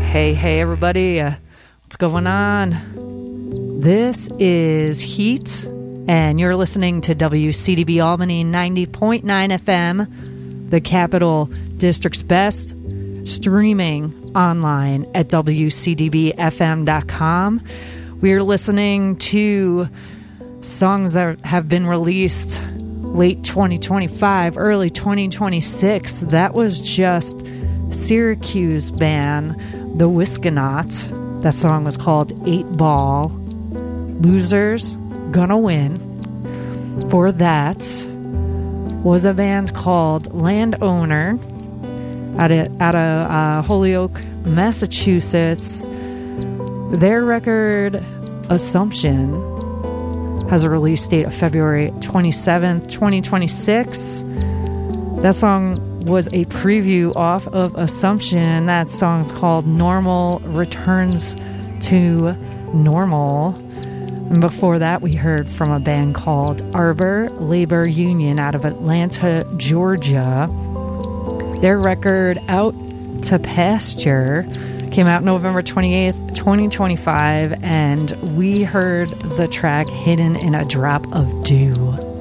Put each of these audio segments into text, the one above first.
Hey everybody, what's going on? This is Heat, and you're listening to WCDB Albany 90.9 FM, the Capital District's best, streaming online at WCDBFM.com. We're listening to songs that have been released late 2025, early 2026. That was just Syracuse band, The Whiskanauts. That song was called 8 Ball. Losers Gonna Win. For that was a band called Landowner out of Holyoke, Massachusetts. Their record Assumption has a release date of February 27th, 2026. That song was a preview off of Assumption. That song's called Normal Returns to Normal. And before that, we heard from a band called Arbor Labor Union out of Atlanta, Georgia. Their record Out to Pasture came out November 28th, 2025, and we heard the track Hidden in a Drop of Dew.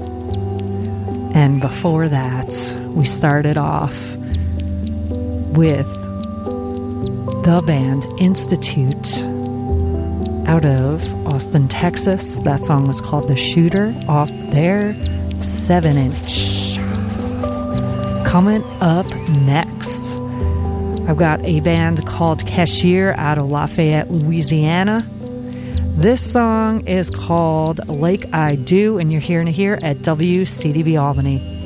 And before that, we started off with the band Institute out of Austin, Texas. That song was called The Shooter off their 7-inch. Coming up next, I've got a band called Cashier out of Lafayette, Louisiana. This song is called Like I Do, and you're hearing it here at WCDB Albany.